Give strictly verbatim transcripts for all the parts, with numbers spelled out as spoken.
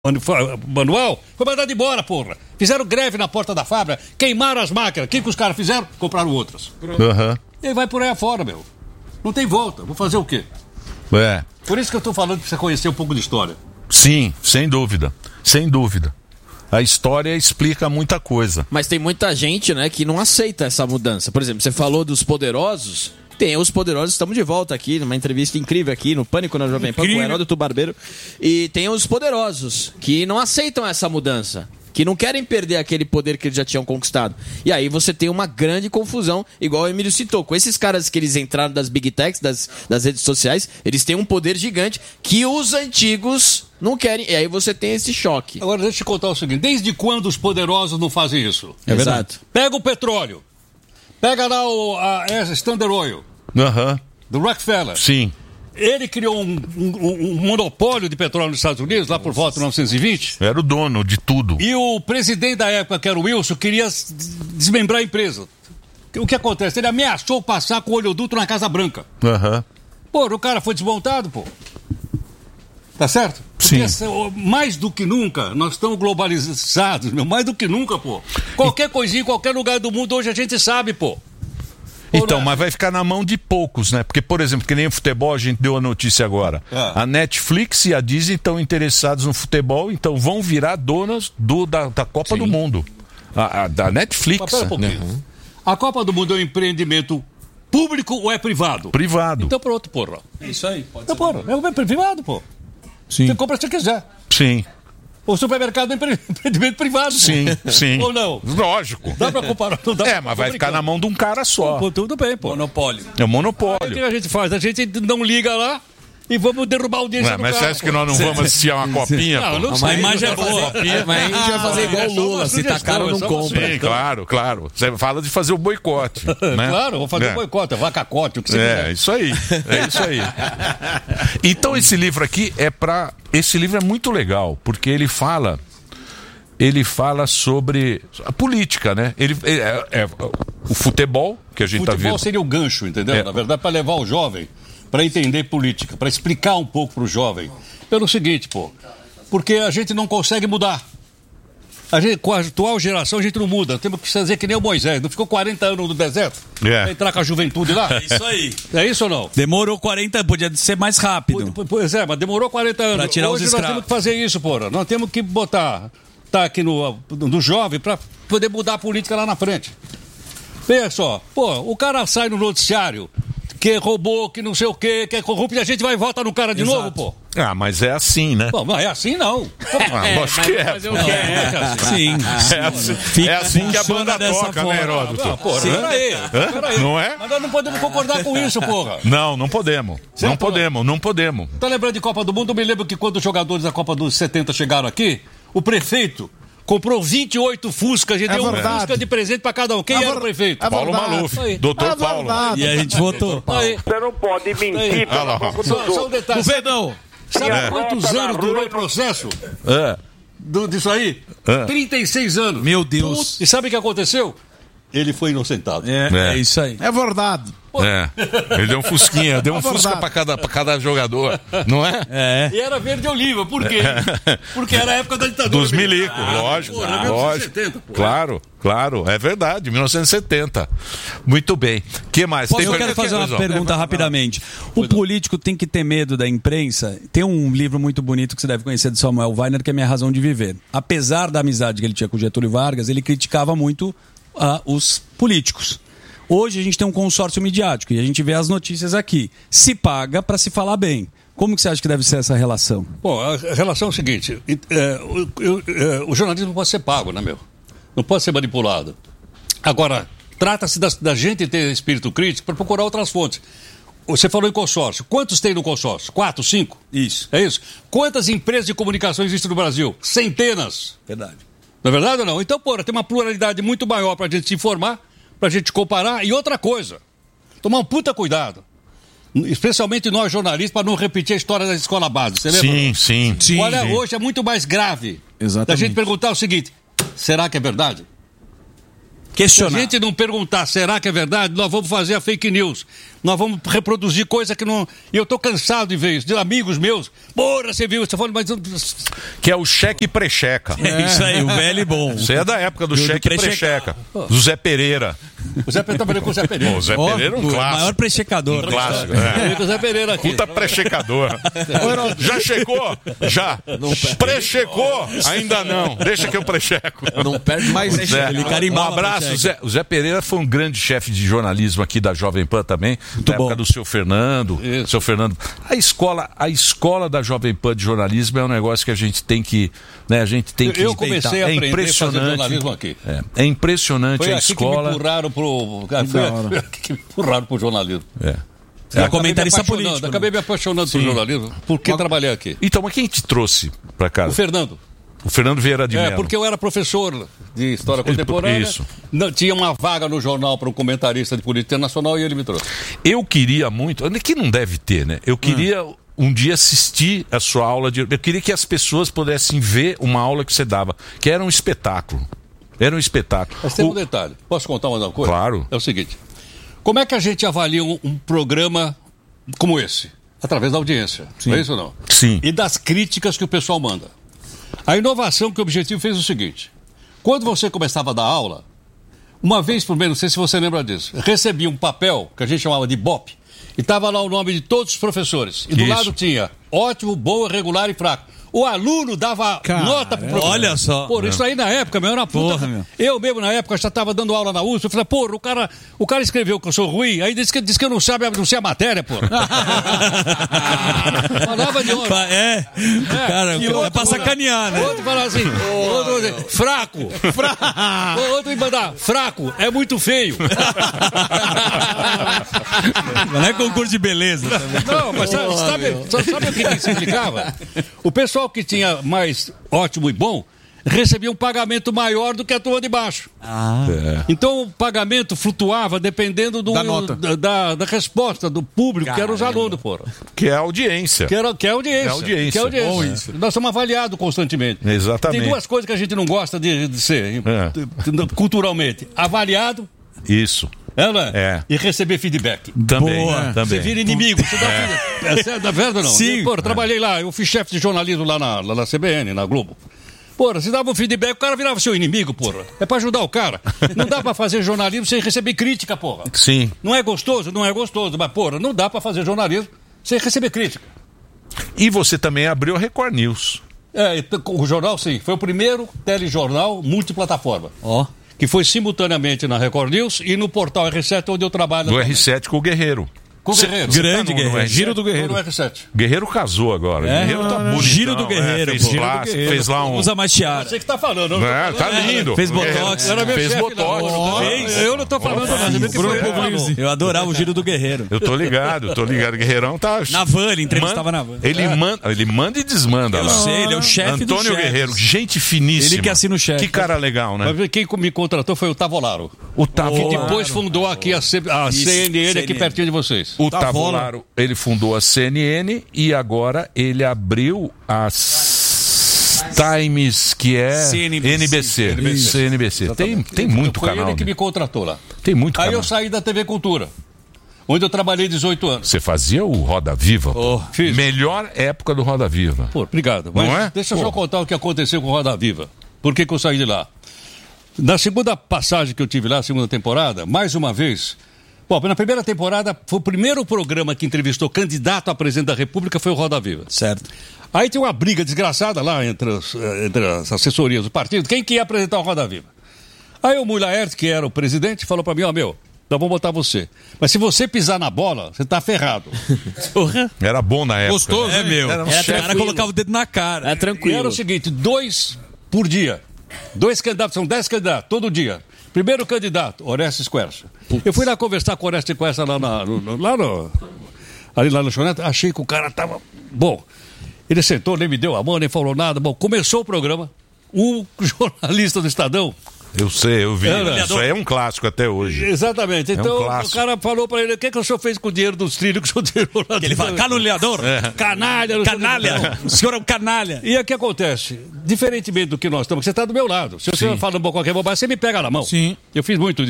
manual, foi mandado embora, porra. Fizeram greve na porta da fábrica, queimaram as máquinas. O que, que os caras fizeram? Compraram outras. Uhum. E aí vai por aí afora, meu. Não tem volta. Vou fazer o quê? É. Por isso que eu tô falando pra você conhecer um pouco de história. Sim, sem dúvida. Sem dúvida. A história explica muita coisa. Mas tem muita gente, né, que não aceita essa mudança. Por exemplo, você falou dos poderosos. Tem os poderosos, estamos de volta aqui, numa entrevista incrível aqui no Pânico na Jovem Pan com o Heródoto Barbeiro. E tem os poderosos, que não aceitam essa mudança, que não querem perder aquele poder que eles já tinham conquistado. E aí você tem uma grande confusão, igual o Emílio citou. Com esses caras que eles entraram das Big Techs, das, das redes sociais, eles têm um poder gigante que os antigos não querem. E aí você tem esse choque. Agora, deixa eu te contar o seguinte. Desde quando os poderosos não fazem isso? É verdade. Pega o petróleo. Pega lá o a, a Standard Oil. Aham. Uhum. Do Rockefeller. Sim. Ele criou um, um, um monopólio de petróleo nos Estados Unidos, lá por volta de mil novecentos e vinte. Era o dono de tudo. E o presidente da época, que era o Wilson, queria desmembrar a empresa. O que acontece? Ele ameaçou passar com o oleoduto na Casa Branca. Aham. Uhum. Pô, o cara foi desmontado, pô. Tá certo? Sim. Porque, mais do que nunca, nós estamos globalizados, meu. Mais do que nunca, pô. Qualquer coisinha, em qualquer lugar do mundo, hoje a gente sabe, pô. Então, mas vai ficar na mão de poucos, né? Porque, por exemplo, que nem o futebol, a gente deu a notícia agora. É. A Netflix e a Disney estão interessados no futebol, então vão virar donas do, da, da Copa Sim. do Mundo. A, a, da Netflix. Mas pera um né? A Copa do Mundo é um empreendimento público ou é privado? Privado. Então pronto, porra. É isso aí, pode então, ser. Porra, é um privado, pô. Sim. Você compra se você quiser. Sim. O supermercado é um empreendimento privado. Sim, pô. sim. Ou não? Lógico. Dá pra comparar? Não dá é, pra mas vai ficar na mão de um cara só. Pô, tudo bem, pô. Monopólio. É o monopólio. Aí o que a gente faz? A gente não liga lá e vamos derrubar a audiência Ué, do mas cara. você acha que nós não vamos assistir a uma copinha? Não, não sei. A imagem é boa. Mas a gente vai fazer igual o Lula. Se tá caro, não compra. Sim, claro, claro. Você fala de fazer o boicote. Né? Claro, vou fazer o é. boicote, vacacote, o que você É, quiser. isso aí. É isso aí. Então esse livro aqui é pra... Esse livro é muito legal, porque ele fala... Ele fala sobre a política, né? Ele, é, é, o futebol, que a gente está vendo. Futebol seria o gancho, entendeu? É. Na verdade, para levar o jovem para entender política, para explicar um pouco para o jovem. Pelo seguinte, pô, porque a gente não consegue mudar. A gente, com a atual geração, a gente não muda. Temos que fazer que nem o Moisés. Não ficou quarenta anos no deserto? É. Pra entrar com a juventude lá? É isso aí. É isso ou não? Demorou quarenta, podia ser mais rápido. Pois é, mas demorou quarenta anos. Pra tirar Hoje os nós escravos. temos que fazer isso, porra. Nós temos que botar... tá aqui no, no jovem para poder mudar a política lá na frente. Veja só, pô, o cara sai no noticiário que roubou, que não sei o quê, que é corrupto e a gente vai e vota no cara de Exato. novo, pô. Ah, mas é assim, né? Bom, mas é assim não. Ah, lógico que é. Fazer o quê? É assim. Sim. É assim, é assim que a banda dessa toca, forma. né, Heródoto? Ah, porra, peraí, peraí. Não é? Mas nós não podemos concordar com isso, porra. Não, não podemos. Certo? Não podemos, não podemos. Tá lembrando de Copa do Mundo? Eu me lembro que quando os jogadores da Copa dos setenta chegaram aqui, o prefeito comprou vinte e oito Fuscas, a gente É deu verdade. um Fusca de presente pra cada um. Quem É era ver- o prefeito? é Paulo verdade. Maluf, Aí. doutor É Paulo. verdade. E a gente votou. Aí. Você não pode mentir Ah lá, ó. pelo Só, só um detalhe. Governo, Sabe É. quantos anos durou o processo É. do, disso aí? É. trinta e seis anos. meu Deus. E sabe o que aconteceu? Ele foi inocentado. É, É. é isso aí. É verdade. É. Ele deu um fusquinha, deu um É fusca verdade. pra cada, pra cada jogador, não é? É. E era verde oliva, por quê? Porque era a época da ditadura. Dos milico, militar. lógico, Porra, lógico. mil novecentos e setenta, porra. Claro, claro, é verdade, mil novecentos e setenta. Muito bem. Que mais? Posso, Tem eu per- quero fazer uma Pois não. pergunta rapidamente. O político tem que ter medo da imprensa? Tem um livro muito bonito que você deve conhecer de Samuel Weiner, que é Minha Razão de Viver. Apesar da amizade que ele tinha com Getúlio Vargas, ele criticava muito ah, os políticos. Hoje a gente tem um consórcio midiático e a gente vê as notícias aqui. Se paga para se falar bem. Como que você acha que deve ser essa relação? Bom, a relação é o seguinte: é, o, eu- é, o jornalismo não pode ser pago, né, meu? Não pode ser manipulado. Agora, trata-se da, da gente ter espírito crítico para procurar outras fontes. Você falou em consórcio. Quantos tem no consórcio? Quatro, cinco? Isso. É isso? Quantas empresas de comunicação existem no Brasil? Centenas. Verdade. Não é verdade ou não? Então, porra, tem uma pluralidade muito maior para a gente se informar, para a gente comparar. E outra coisa, tomar um puta cuidado. Especialmente nós jornalistas, para não repetir a história da escola base. Você lembra? Sim, sim. Sim. Olha, sim. hoje é muito mais grave da Exatamente. gente perguntar o seguinte: será que é verdade? Se a Questionar. gente não perguntar será que é verdade, nós vamos fazer a fake news. Nós vamos reproduzir coisa que não... E eu tô cansado de ver isso, de amigos meus. Porra, você viu? Você falou, mas... Que é o cheque pré-checa. É isso aí, o velho e bom. Você é da época do, do cheque pré-checa. Do Zé Pereira. O Zé Pereira trabalhou com o Zé Pereira. Pô, o Zé oh, Pereira é um clássico. O maior pré-checador. Um clássico, é. O Zé Pereira aqui. Puta pré-checador. Já checou? Já. Pré-checou? Ainda não. Deixa que eu pré-checo. Não perde mais. Zé. Ele Um abraço, Zé. O Zé Pereira foi um grande chefe de jornalismo aqui da Jovem Pan também. Muito na bom. época do seu Fernando. Isso. Seu Fernando. A escola, a escola da Jovem Pan de jornalismo é um negócio que a gente tem que... Né, a gente tem que eu comecei a é aprender impressionante. a fazer jornalismo aqui. É, é impressionante foi a aqui escola. Que me empurraram pro... Foi, foi aqui que me empurraram pro jornalismo. É. Você é comentarista político. Acabei me apaixonando Sim. por jornalismo, porque trabalhei aqui. Então, mas quem te trouxe pra cá? O Fernando. O Fernando Vieira de Mello. É, porque eu era professor de História Contemporânea. Isso. Não, tinha uma vaga no jornal para um comentarista de política internacional e ele me trouxe. Eu queria muito, que não deve ter, né? Eu queria hum. um dia assistir a sua aula de... Eu queria que as pessoas pudessem ver uma aula que você dava, que era um espetáculo. Era um espetáculo. Mas tem o... um detalhe. Posso contar uma coisa? Claro. É o seguinte. Como é que a gente avalia um, um programa como esse? Através da audiência. Sim. Não é isso ou não? Sim. E das críticas que o pessoal manda. A inovação que o Objetivo fez o seguinte. Quando você começava a dar aula, uma vez por mês, não sei se você lembra disso, recebia um papel, que a gente chamava de B O P, e estava lá o nome de todos os professores. E do Isso. lado tinha ótimo, bom, regular e fraco. O aluno dava Cara, nota pro professor. Olha só. Porra, isso aí na época, meu, era uma puta. Porra, meu. Eu mesmo, na época, já estava dando aula na U S P. Eu falei, porra, o cara, o cara escreveu que eu sou ruim, aí disse que, disse que eu não sabe, não sei a matéria, porra. Falava de outro. É, é. Cara, E é outro, pra sacanear, né? Outro falava assim, outro, outro, fraco. fraco. Outro me mandar, fraco, é muito feio. Não é concurso de beleza também. Não, mas sabe, sabe, sabe o que que significava? O pessoal que tinha mais ótimo e bom recebia um pagamento maior do que a turma de baixo. Ah. É. Então o pagamento flutuava dependendo do, Da nota. Da, da, da resposta do público, Caramba. que eram os alunos, porra. Que é a audiência. Que, era, que é a audiência. É a audiência. Que é a audiência. Bom isso. Nós somos avaliados constantemente. Exatamente. Tem duas coisas que a gente não gosta de, de ser, é. culturalmente. Avaliado. Isso. É, né? É. E receber feedback. Também. Boa. Também. Você vira inimigo. Você dá É. feedback. É sério, da verdade ou não? Sim. E, pô, eu trabalhei lá, eu fui chefe de jornalismo lá na, lá na C B N, na Globo. Porra, se dava um feedback, o cara virava seu inimigo, porra. É pra ajudar o cara. Não dá pra fazer jornalismo sem receber crítica, porra. Sim. Não é gostoso? Não é gostoso. Mas, porra, não dá pra fazer jornalismo sem receber crítica. E você também abriu a Record News. É, o jornal, sim. Foi o primeiro telejornal multiplataforma. Ó. Que foi simultaneamente na Record News e no portal R sete, onde eu trabalho. Do também. R sete com o Guerreiro. Com o Guerreiro. Você Grande tá no- no Guerreiro. R sete? Giro do Guerreiro. No R sete. Guerreiro casou agora. É? Guerreiro tá bonitão. Giro do Guerreiro, É, fez, pô. Giro lá, do Guerreiro. fez lá um... Usa mais tiara. Você que tá falando. eu não tô É, falando. tá lindo. Fez Guerreiro. botox. Era meu Fez chefe botox. lá. Ó, Fez. Eu não tô falando nada. Você que Bruno foi ele que falou. Puglisi. Eu adorava o giro do Guerreiro. Eu tô ligado, eu tô ligado. Guerreirão tá... Na van, ele entrevistava na van. Ele, manda, ele manda e desmanda Eu lá. sei, ele é o chefe do Antônio chefe. Guerreiro, gente finíssima. Ele que assina o chefe. Que cara legal, né? Mas quem me contratou foi o Tavolaro. O Tavolaro. Que depois fundou aqui a, C... a Isso, C N N, aqui C N N. pertinho de vocês. O Tavolaro, ele fundou a C N N e agora ele abriu a Times, que é C N B C. N B C. Isso. C N B C. Tem, tem muito foi canal. ele que né? me contratou lá. Tem muito Aí canal. eu saí da T V Cultura, onde eu trabalhei dezoito anos. Você fazia o Roda Viva? pô. fiz. Melhor época do Roda Viva. Pô, obrigado. Mas Não é? deixa eu Pô. só contar o que aconteceu com o Roda Viva. Por que, que eu saí de lá? Na segunda passagem que eu tive lá, segunda temporada, mais uma vez... Bom, na primeira temporada, foi o primeiro programa que entrevistou candidato a presidente da República, foi o Roda Viva. Certo. Aí tinha uma briga desgraçada lá entre as, eh, entre as assessorias do partido, quem que ia apresentar o Roda Viva. Aí o Mulaert, que era o presidente, falou pra mim, ó, meu, nós vamos botar você. Mas se você pisar na bola, você tá ferrado. Era bom na época. Gostoso, né? É, meu. Era um Era, o chefe. cara colocava o dedo na cara. É E tranquilo. era o seguinte, dois por dia. Dois candidatos, são dez candidatos, todo dia. Primeiro candidato, Orestes Quercia. Eu fui lá conversar com o Orestes Quercia lá, na, no, lá no... Ali lá no Choneta, achei que o cara tava... Bom, ele sentou, nem me deu a mão, nem falou nada. Bom, começou o programa, o jornalista do Estadão... Eu sei, eu vi. Era. Isso aí é um clássico até hoje. Exatamente. Então um o clássico. cara falou pra ele, o que, que o senhor fez com o dinheiro dos trilhos que o senhor tirou lá? Que ele fala, canalhador. Canalha. não sei o que. Canalha. O senhor é um canalha. E o que acontece? Diferentemente do que nós estamos, você está do meu lado. Se você Sim. fala qualquer bobagem, você me pega na mão. Sim. Eu fiz muito disso.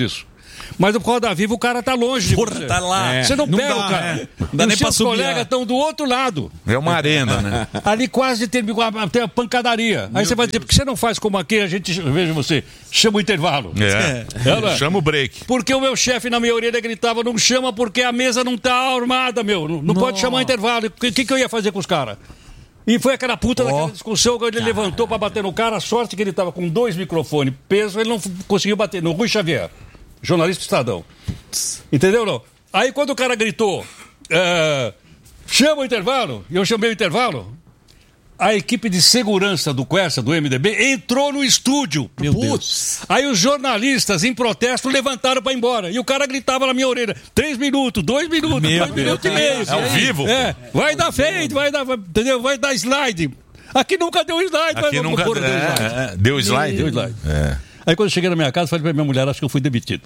Mas o Roda Viva o cara tá longe de Porra, você. tá lá. É. Você não, Não pega dá, o cara. é. Não dá Os nem pra seus subir. colegas estão do outro lado. É uma arena, né? Ali quase tem, tem a pancadaria. Aí você vai dizer, por que você não faz como aqui? A gente, veja você, chama o intervalo. É. É. Chama o break. Porque o meu chefe na minha orelha gritava, não chama porque a mesa não tá armada, meu. Não, não pode chamar intervalo. O que, que eu ia fazer com os caras? E foi aquela puta oh. daquela discussão que ele Caramba. levantou pra bater no cara. A sorte que ele tava com dois microfones peso, ele não conseguiu bater no Rui Xavier, jornalista do Estadão. Entendeu, não? Aí quando o cara gritou, é, chama o intervalo, e eu chamei o intervalo, a equipe de segurança do Quercia, do M D B, entrou no estúdio. Meu Putz. Deus. Aí os jornalistas, em protesto, levantaram pra ir embora. E o cara gritava na minha orelha, três minutos, dois minutos, Meu dois minutos e meio. É ao vivo? É, vai dar fade, vai dar, entendeu? Vai dar slide. Aqui nunca deu slide. Aqui mas nunca pôr, é, deu slide. É, deu slide? Deu slide. É. Aí quando eu cheguei na minha casa, falei pra minha mulher, acho que eu fui demitido.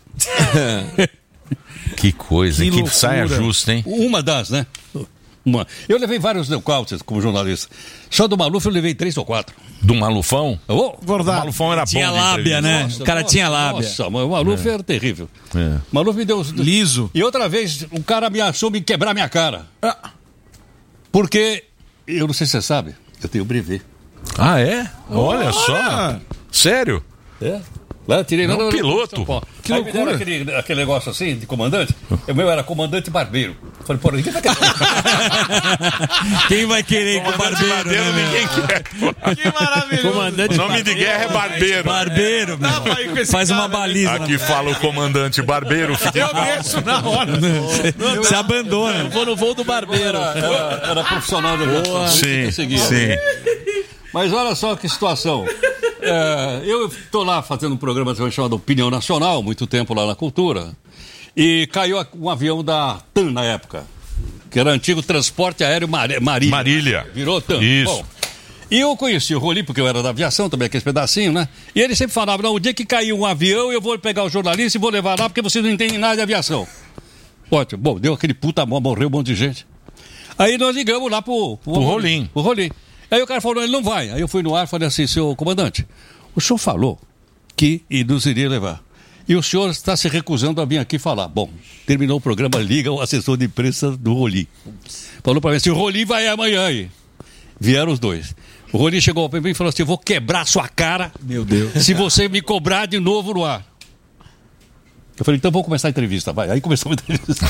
Que coisa, que, que saia justa, hein? Uma das, né? Uma. Eu levei vários nocautes como jornalista. Só do Maluf eu levei três ou quatro. Do Malufão? Oh, o Malufão era tinha bom. Tinha lábia, né? Nossa, o cara nossa, tinha lábia. Nossa, o Maluf é. era terrível. É. O Maluf me deu... Liso. E outra vez, o cara ameaçou me quebrar minha cara. Ah. Porque, eu não sei se você sabe, eu tenho brevet. Ah, é? Olha, Olha. só. Sério? É. Lá eu tirei... Não, não, piloto. Que Aí loucura. Aquele, aquele negócio assim, de comandante. O meu era comandante barbeiro. Eu falei, pô, ninguém vai querer. Quem vai querer com barbeiro, barbeiro né, ninguém quer. Que maravilhoso. Comandante o nome de guerra é barbeiro. Barbeiro, meu. Faz uma baliza. Aqui fala o comandante barbeiro. Fica eu desço na hora. Você abandona. Eu vou no voo do barbeiro. Era, era, era profissional da boa. Sim, sim. Mas olha só que situação. É, eu estou lá fazendo um programa chamado Opinião Nacional, muito tempo lá na Cultura, e caiu um avião da TAM na época, que era antigo Transporte Aéreo Mar- Marília. Marília. Virou TAM. Isso. Bom, e eu conheci o Rolim, porque eu era da aviação também, aquele pedacinho, né? E ele sempre falava, não, o dia que cair um avião, eu vou pegar o jornalista e vou levar lá, porque vocês não entendem nada de aviação. Ótimo. Bom, deu aquele puta mó, morreu um monte de gente. Aí nós ligamos lá pro... Pro, pro Rolim. Pro Rolim. Aí o cara falou, ele não vai. Aí eu fui no ar e falei assim, senhor comandante, o senhor falou que nos iria levar. E o senhor está se recusando a vir aqui falar. Bom, terminou o programa, liga o assessor de imprensa do Rolim. Falou para mim assim, o Rolim vai amanhã aí. Vieram os dois. O Rolim chegou para mim e falou assim, eu vou quebrar sua cara, meu Deus, se você me cobrar de novo no ar. Eu falei, então vamos começar a entrevista, vai. Aí começou a entrevista.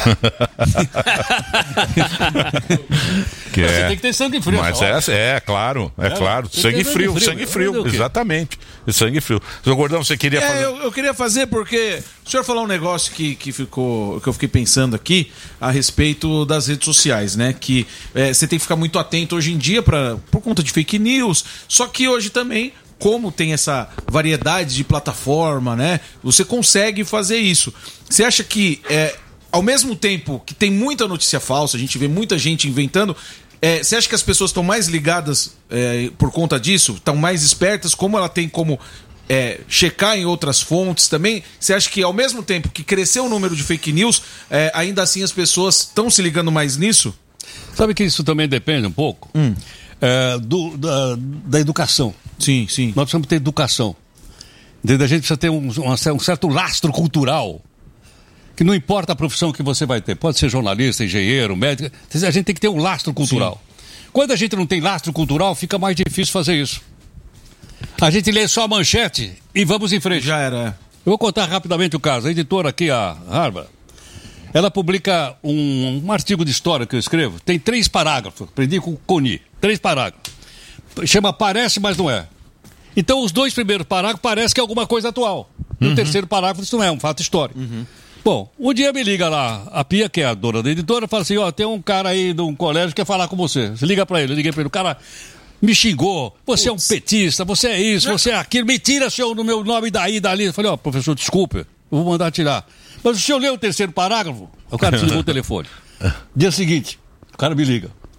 que é. Você tem que ter sangue frio. Mas é, é, claro, é, é claro. Sangue frio, frio, sangue frio, sangue frio exatamente. Sangue frio. Seu Gordão, você queria é, fazer... Eu, eu queria fazer porque o senhor falou um negócio que, que, ficou, que eu fiquei pensando aqui a respeito das redes sociais, né? Que é, você tem que ficar muito atento hoje em dia pra, por conta de fake news, só que hoje também... Como tem essa variedade de plataforma, né? Você consegue fazer isso. Você acha que, é, ao mesmo tempo que tem muita notícia falsa, a gente vê muita gente inventando, é, você acha que as pessoas estão mais ligadas é, por conta disso? Estão mais espertas? Como ela tem como é, checar em outras fontes também? Você acha que, ao mesmo tempo que cresceu o número de fake news, é, ainda assim as pessoas estão se ligando mais nisso? Sabe que isso também depende um pouco hum. é, do, da, da educação. Sim, sim. Nós precisamos ter educação. A gente precisa ter um, um certo lastro cultural. Que não importa a profissão que você vai ter. Pode ser jornalista, engenheiro, médico. A gente tem que ter um lastro cultural. Sim. Quando a gente não tem lastro cultural, fica mais difícil fazer isso. A gente lê só a manchete e vamos em frente. Já era. Eu vou contar rapidamente o caso. A editora aqui, a Harvard, ela publica um, um artigo de história que eu escrevo. Tem três parágrafos. Aprendi com o Coni. Três parágrafos. Chama Parece, mas não é. Então, os dois primeiros parágrafos parecem que é alguma coisa atual. E uhum. o terceiro parágrafo, isso não é um fato histórico. Uhum. Bom, um dia me liga lá, a Pia, que é a dona da editora, fala assim, ó, tem um cara aí de um colégio que quer falar com você. Você liga pra ele, eu liguei pra ele, o cara me xingou, você Puts. é um petista, você é isso, você é aquilo, me tira seu, no meu nome daí, dali. Eu falei, ó, professor, desculpe, eu vou mandar tirar. Mas o senhor leu o terceiro parágrafo? O cara desligou o telefone. Dia seguinte, o cara me liga.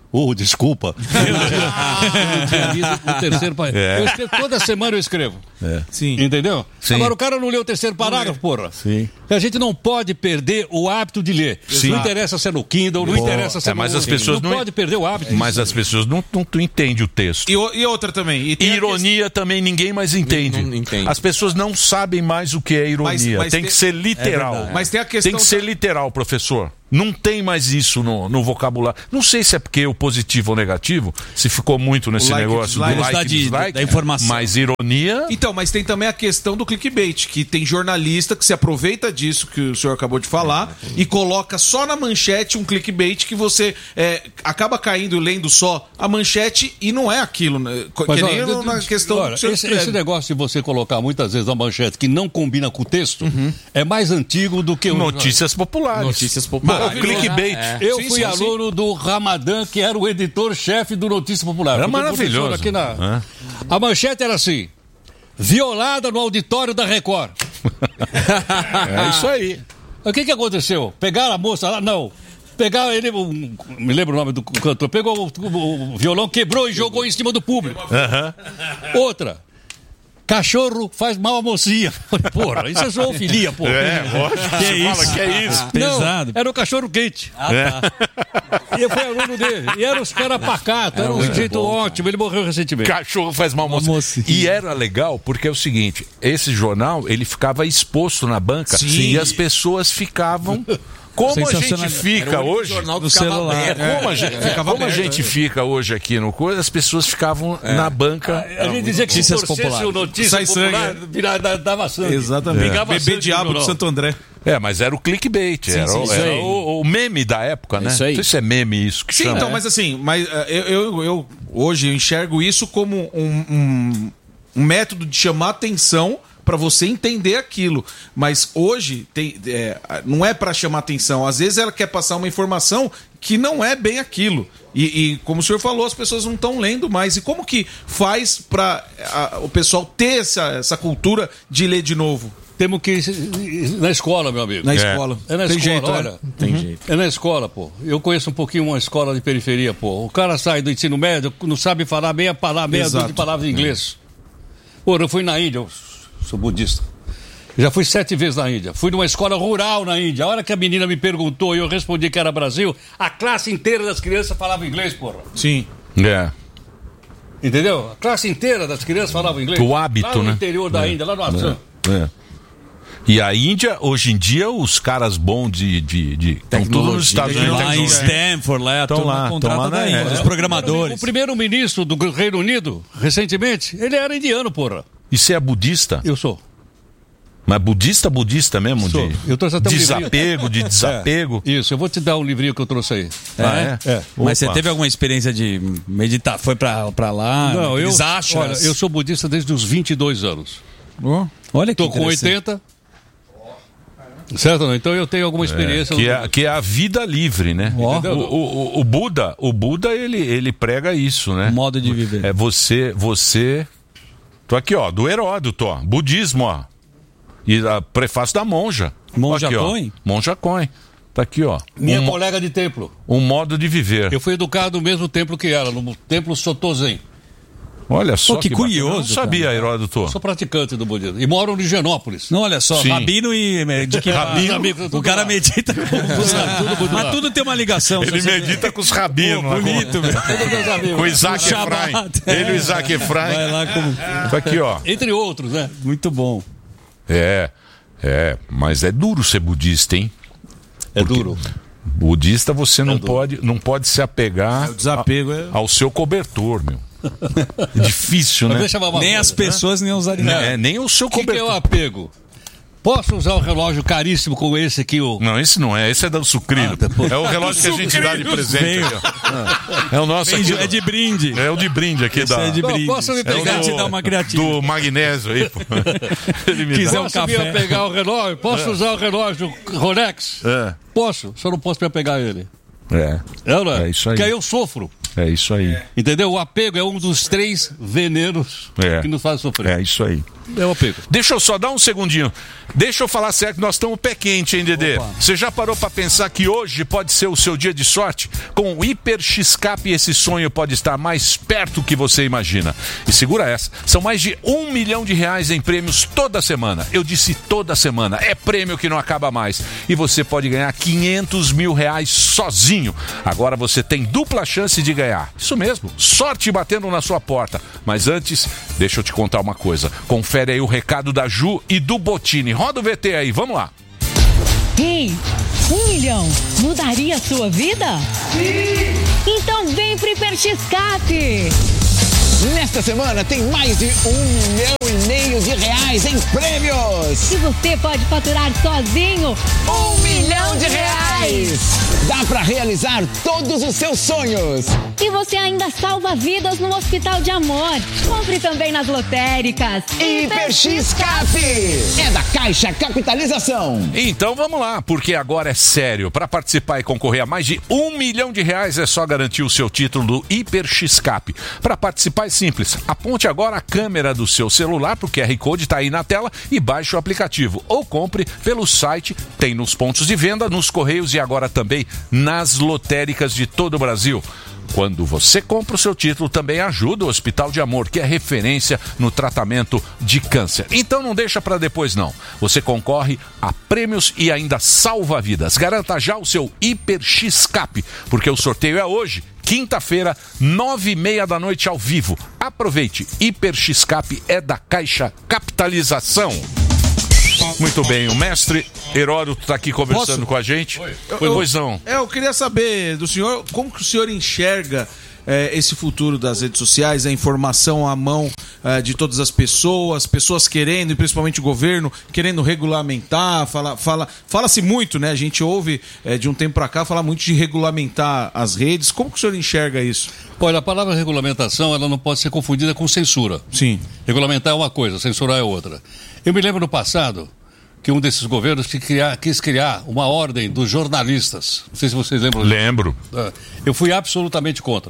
Oh, desculpa. Eu não tinha lido o terceiro parágrafo. É. Eu escrevo, toda semana eu escrevo. É. Sim. Entendeu? Sim. Agora o cara não leu o terceiro parágrafo, porra. Sim. A gente não pode perder o hábito de ler. Sim. Não interessa se é no Kindle, não Pô, interessa se é, é mas no... as pessoas não, não pode perder o hábito. Mas as pessoas não, não, não entendem o texto. E, e outra também. E tem ironia questão... também ninguém mais entende. Não, não entende. As pessoas não sabem mais o que é ironia. Mas, mas tem, tem que ser literal. É mas tem a questão. Tem que ser literal, professor. Não tem mais isso no, no vocabulário. Não sei se é porque o positivo ou negativo, se ficou muito nesse like, negócio dislike, do like, de, dislike, da informação. mas ironia... Então, mas tem também a questão do clickbait, que tem jornalista que se aproveita disso que o senhor acabou de falar e coloca só na manchete um clickbait que você é, acaba caindo lendo só a manchete e não é aquilo, né? Mas, que olha, nem na questão olha, do esse, esse negócio de você colocar muitas vezes na manchete que não combina com o texto uhum. é mais antigo do que o... Notícias populares. Notícias populares. O clickbait. É. Eu sim, fui sim, aluno sim. do Ramadã, que era o editor-chefe do Notícia Popular. Era maravilhoso. Aqui na... é. A manchete era assim: violada no auditório da Record. É isso aí. O que que aconteceu? Pegaram a moça lá? Não. Pegaram ele, um, me lembro o nome do cantor, pegou o, o, o violão, quebrou e jogou em cima do público. Uhum. Outra. Cachorro faz mal à mocinha. Porra, isso é zoofilia, porra. É, lógico. Que é isso? Fala que é isso. Não, pesado. era o cachorro quente. Ah, tá. E eu fui aluno dele. E eram os caras pacatos, era um sujeito ótimo. Ele morreu recentemente. Cachorro faz mal à mocinha. mocinha. E era legal porque é o seguinte, esse jornal, ele ficava exposto na banca. Sim. E as pessoas ficavam... Como a gente fica hoje no celular. É, como a gente, é, como a gente fica hoje aqui no coisa, as pessoas ficavam é. na banca. A gente dizia que se torcesse o Notícia Sai Popular, sangue. virava, dava sangue. Exatamente. É. Bebê Diabo do Santo André. É, mas era o clickbait, sim, era, sim, o, era o, o meme da época, né? Isso aí. Não sei se é meme isso que Sim, chama. então, mas assim, mas, uh, eu, eu, eu hoje eu enxergo isso como um, um, um método de chamar atenção para você entender aquilo. Mas hoje tem, é, não é para chamar atenção. Às vezes ela quer passar uma informação que não é bem aquilo. E, e como o senhor falou, as pessoas não estão lendo mais. E como que faz para o pessoal ter essa, essa cultura de ler de novo? Temos que ir na escola, meu amigo. Na É. escola. É na tem escola, jeito, olha. né? Tem Uhum. jeito. É na escola, pô. Eu conheço um pouquinho uma escola de periferia, pô. O cara sai do ensino médio, não sabe falar meia palavra, meia dúzia de palavras em inglês. Pô, eu fui na Índia, eu sou budista. Já fui sete vezes na Índia. Fui numa escola rural na Índia. A hora que a menina me perguntou e eu respondi que era Brasil, a classe inteira das crianças falava inglês, porra. Sim. É. Entendeu? A classe inteira das crianças falava inglês. O hábito, lá no né? interior da É. Índia, lá no Assam. É. E a Índia, hoje em dia, os caras bons de. de, de estão todos nos Estados Unidos. Lá em Stanford, lá, Estão turma lá, contrata estão lá na da Índia, Índia. os programadores. O primeiro-ministro do Reino Unido, recentemente, ele era indiano, porra. E você é budista? Eu sou. Mas budista, budista mesmo? Sou. De Eu trouxe até um desapego, de desapego. É, isso, eu vou te dar um livrinho que eu trouxe aí. Ah, é? É. Mas você Opa. teve alguma experiência de meditar? Foi pra, pra lá? Não, eu, Eles acham? olha, eu sou budista desde os vinte e dois anos. Oh, olha que Estou com interessante. oitenta. Certo? Não? Então eu tenho alguma experiência. Que é, que é a vida livre, né? Ó. O, o, o Buda, o Buda ele, ele prega isso, né? Modo de viver. É você, você. Tô aqui, ó, do Heródoto, ó, budismo, ó. E a prefácio da monja. Monja Aqui, ó. Cohen? Monja Cohen. Tá aqui, ó. Minha um, colega de templo. um modo de viver. Eu fui educado no mesmo templo que ela, no templo Sotozen. Olha só Pô, que bacana. curioso, Eu não sabia, Heródoto. Sou praticante do budismo. E moro em Higienópolis. Não, olha só, Sim. Rabino e de que Rabino, o cara medita com tudo mas tudo tem uma ligação. Ele se você- medita com os rabinos. Pô, lá, bonito, meu. Todos meus amigos. Com o Isaac O Shabbat. Efraim. Ele e o Isaac Efraim. Vai lá como... Tá aqui, ó. Entre outros, né? Muito bom. É, é, mas é duro ser budista, hein? É duro. Budista você não pode, não pode se apegar O desapego é. ao seu cobertor, meu. É difícil, Mas né? deixa eu falar uma Nem coisa, as pessoas, nem os animais. É, nem o seu O que, que é o cobertor. apego? Posso usar um relógio caríssimo como esse aqui? O... Não, esse não é, esse é do sucrilho. Ah, depois- É o relógio que a gente dá de presente. Aqui, ó. É o nosso aqui. É de brinde. É o de brinde aqui Esse da. é de Não, brinde. posso me é o pegar? do, te dar uma criativa. do magnésio aí, pô. Ele me Quiser dá. um Posso café. me pegar o relógio? Posso usar o relógio Rolex? É. Posso, só não posso me apegar a ele. É. É, não é? É isso aí. Porque aí eu sofro. É isso aí. Entendeu? O apego é um dos três venenos é. que nos faz sofrer. É isso aí. É o apego. Deixa eu só dar um segundinho. Deixa eu falar sério que nós estamos pé quente, hein, Dedê? Você já parou para pensar que hoje pode ser o seu dia de sorte? Com o Hiper X-Cap esse sonho pode estar mais perto que você imagina. E segura essa, são mais de um milhão de reais em prêmios toda semana. Eu disse toda semana, é prêmio que não acaba mais. E você pode ganhar quinhentos mil reais sozinho. Agora você tem dupla chance de ganhar. Isso mesmo, sorte batendo na sua porta. Mas antes, deixa eu te contar uma coisa. Confere aí o recado da Ju e do Bottini. Roda o V T aí, vamos lá. Ei, um milhão mudaria a sua vida? Sim! Então vem pro Hiper X-Cap! Nesta semana tem mais de um milhão e meio de reais em prêmios! E você pode faturar sozinho um milhão de reais! Dá pra realizar todos os seus sonhos! E você ainda salva vidas no Hospital de Amor. Compre também nas lotéricas. Hiper X-Cap! É da Caixa Capitalização. Então vamos lá, porque agora é sério. Para participar e concorrer a mais de um milhão de reais é só garantir o seu título do Hiper X-Cap. Para participar é simples. Aponte agora a câmera do seu celular pro Q R Code, tá aí na tela, e baixe o aplicativo. Ou compre pelo site, tem nos pontos de venda, nos correios e agora também nas lotéricas de todo o Brasil. Quando você compra o seu título, também ajuda o Hospital de Amor, que é referência no tratamento de câncer. Então não deixa para depois não. Você concorre a prêmios e ainda salva vidas. Garanta já o seu Hiper X-Cap, porque o sorteio é hoje, quinta-feira, nove e meia da noite ao vivo. Aproveite, Hiper X-Cap é da Caixa Capitalização. Muito bem, o mestre Heródoto está aqui conversando Posso? com a gente. Oi. Pois não. É, eu queria saber do senhor, como que o senhor enxerga é, esse futuro das redes sociais, a informação à mão é, de todas as pessoas, pessoas querendo, e principalmente o governo, querendo regulamentar, fala, fala, fala-se muito, né? A gente ouve é, de um tempo para cá falar muito de regulamentar as redes. Como que o senhor enxerga isso? Olha, a palavra regulamentação, ela não pode ser confundida com censura. Sim. Regulamentar é uma coisa, censurar é outra. Eu me lembro no passado que um desses governos quis criar, quis criar uma ordem dos jornalistas. Não sei se vocês lembram. Lembro. Eu fui absolutamente contra.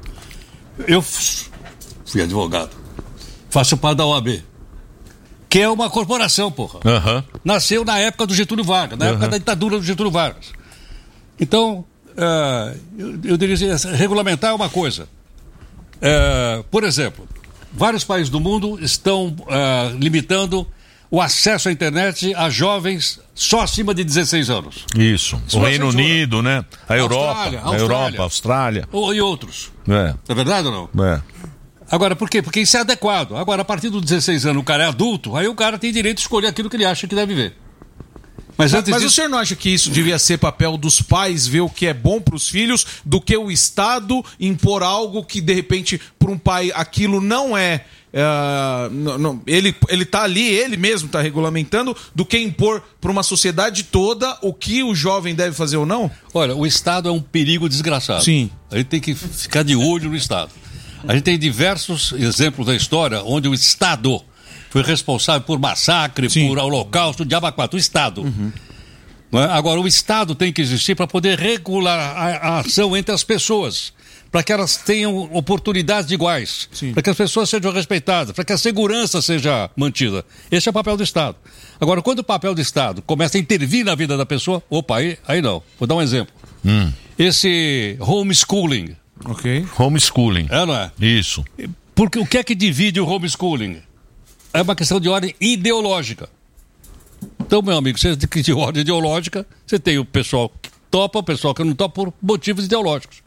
Eu fui advogado. Faço parte da O A B. Que é uma corporação, porra. Uhum. Nasceu na época do Getúlio Vargas, na uhum. época da ditadura do Getúlio Vargas. Então, uh, eu, eu diria assim, regulamentar é uma coisa. Uh, por exemplo, vários países do mundo estão uh, limitando o acesso à internet a jovens só acima de dezesseis anos. Isso. Isso o é Reino censura. Unido, né? A Europa. Austrália, a Austrália. Europa, a Austrália. Ou, e outros. É. É verdade ou não? É. Agora, por quê? Porque isso é adequado. Agora, a partir dos dezesseis anos, o cara é adulto, aí o cara tem direito de escolher aquilo que ele acha que deve ver. Mas, antes Mas disso... o senhor não acha que isso devia ser papel dos pais ver o que é bom para os filhos do que o Estado impor algo que, de repente, para um pai aquilo não é... Uh, não, não, ele, ele tá ali, ele mesmo está regulamentando, do que impor para uma sociedade toda o que o jovem deve fazer ou não? Olha, o Estado é um perigo desgraçado. Sim. A gente tem que ficar de olho no Estado. A gente tem diversos exemplos da história onde o Estado foi responsável por massacre, Sim. por holocausto, diabo a quatro, o Estado. Uhum. Não é? Agora, o Estado tem que existir para poder regular a, a ação entre as pessoas, para que elas tenham oportunidades iguais, para que as pessoas sejam respeitadas, para que a segurança seja mantida. Esse é o papel do Estado. Agora, quando o papel do Estado começa a intervir na vida da pessoa, opa, aí, aí não. Vou dar um exemplo. Hum. Esse homeschooling. Ok. Homeschooling. É, não é? Isso. Porque o que é que divide o homeschooling? É uma questão de ordem ideológica. Então, meu amigo, você tem de ordem ideológica, você tem o pessoal que topa, o pessoal que não topa por motivos ideológicos.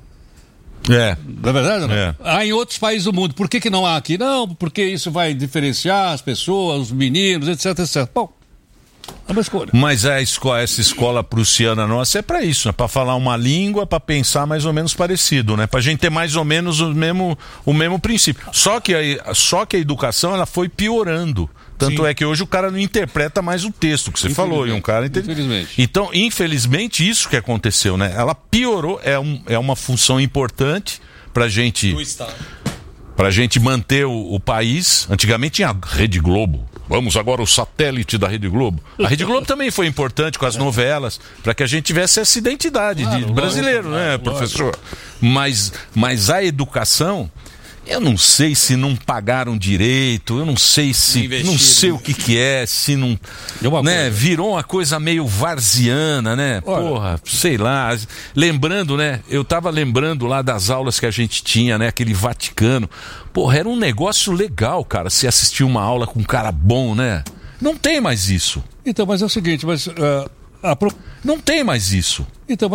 É. Não é verdade, não? É. Há em outros países do mundo. Por que, que não há aqui? Não, porque isso vai diferenciar as pessoas, os meninos, etc, etcétera. Bom, é uma escolha. Mas a escola, essa escola prussiana nossa é para isso, né? Para falar uma língua, para pensar mais ou menos parecido, né? Para a gente ter mais ou menos o mesmo, o mesmo princípio. Só que a, só que a educação ela foi piorando. Tanto Sim. é que hoje o cara não interpreta mais o texto que você falou. E um cara entende... Infelizmente. Então, infelizmente, isso que aconteceu, né? Ela piorou, é, um, é uma função importante pra gente... Do Estado. Pra gente manter o, o país. Antigamente tinha a Rede Globo. Vamos agora o satélite da Rede Globo. A Rede Globo também foi importante com as novelas, para que a gente tivesse essa identidade claro, de brasileiro, lógico, né, lógico. professor? Mas, mas a educação, eu não sei se não pagaram direito, eu não sei se, não sei o que que é, se não, né, virou uma coisa meio varziana, né? Olha, porra, sei lá, lembrando, né, eu tava lembrando lá das aulas que a gente tinha, né, aquele Vaticano, porra, era um negócio legal, cara, se assistir uma aula com um cara bom, né? Não tem mais isso. Então, mas é o seguinte, mas... Uh, a pro... Não tem mais isso. Então,